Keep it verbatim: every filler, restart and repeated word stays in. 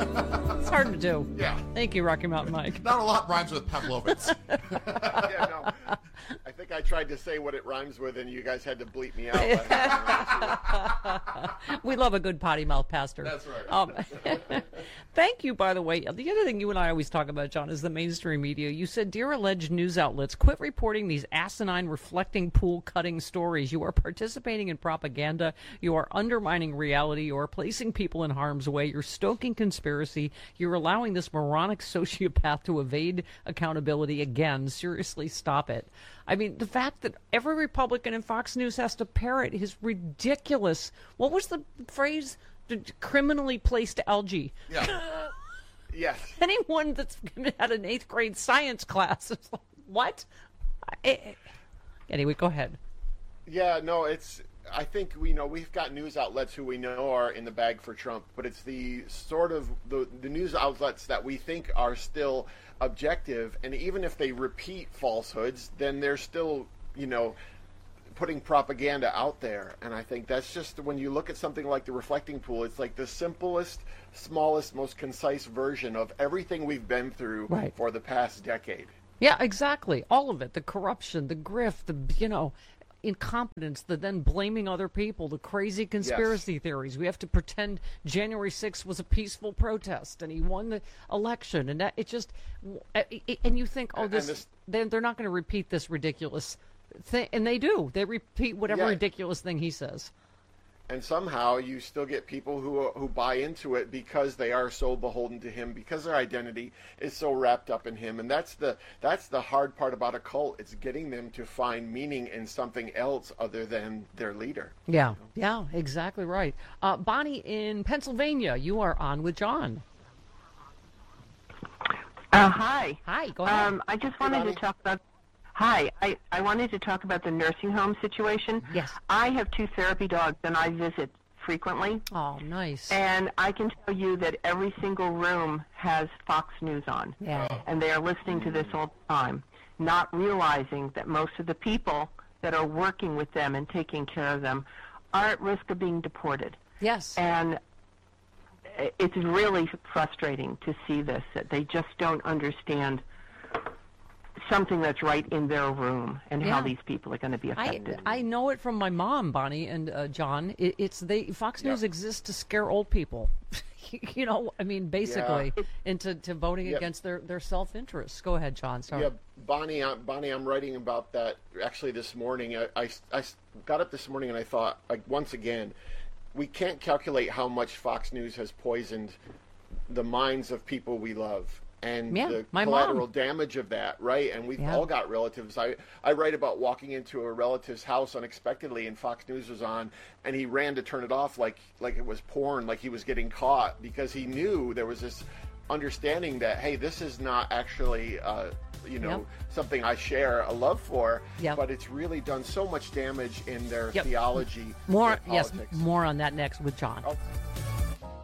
It's hard to do. Yeah. Thank you, Rocky Mountain Mike. Not a lot rhymes with Pavlovitz. Yeah, no. I think I tried to say what it rhymes with, and you guys had to bleep me out. We love a good potty mouth pastor. That's right. Um, thank you, by the way. The other thing you and I always talk about, John, is the mainstream media. You said, dear alleged news outlets, quit reporting these asinine reflecting pool cutting stories. You are participating in propaganda. You are undermining reality. You are placing people in harm's way. You're stoking conspiracy. You're allowing this moronic sociopath to evade accountability again. Seriously, stop it. I mean, the fact that every Republican in Fox News has to parrot his ridiculous, what was the phrase? Criminally placed algae. Yeah. Yes. Anyone that's had an eighth grade science class is like, what? I, anyway, go ahead. Yeah, no, it's, I think we know we've got news outlets who we know are in the bag for Trump, but it's the sort of the, the news outlets that we think are still objective, and even if they repeat falsehoods, then they're still, you know, putting propaganda out there. And I think that's just, when you look at something like the reflecting pool, it's like the simplest, smallest, most concise version of everything we've been through right. for the past decade. Yeah, exactly. All of it. The corruption, the grift, the, you know, incompetence, the then blaming other people, the crazy conspiracy yes. theories. We have to pretend January sixth was a peaceful protest and he won the election. And that, it just, and you think, oh, this, this they're, they're not going to repeat this ridiculous thing. And they do. They repeat whatever yeah. ridiculous thing he says. And somehow you still get people who who buy into it because they are so beholden to him, because their identity is so wrapped up in him. And that's the that's the hard part about a cult. It's getting them to find meaning in something else other than their leader. Yeah, you know? Yeah, exactly right. Uh, Bonnie in Pennsylvania, you are on with John. Uh, hi. Hi, go ahead. Um, I just wanted hey, to talk about Hi, I, I wanted to talk about the nursing home situation. Yes. I have two therapy dogs, and I visit frequently. Oh, nice. And I can tell you that every single room has Fox News on. Yeah. And they are listening to this all the time, not realizing that most of the people that are working with them and taking care of them are at risk of being deported. Yes. And it's really frustrating to see this, that they just don't understand something that's right in their room and yeah. how these people are going to be affected. I, I know it from my mom, Bonnie and uh, John. It, it's they Fox News yep. exists to scare old people. You know, I mean, basically, yeah. into to voting yep. against their, their self-interest. Go ahead, John. Sorry. Yeah, Bonnie, uh, Bonnie, I'm writing about that actually this morning. I, I, I got up this morning and I thought, like, once again, we can't calculate how much Fox News has poisoned the minds of people we love. And yeah, the my collateral mom. damage of that, right? And we've yeah. all got relatives. I, I write about walking into a relative's house unexpectedly, and Fox News was on, and he ran to turn it off like like it was porn, like he was getting caught, because he knew there was this understanding that, hey, this is not actually, uh, you know, yep. something I share a love for, yep. but it's really done so much damage in their yep. theology. More, their yes, politics. more on that next with John. Okay.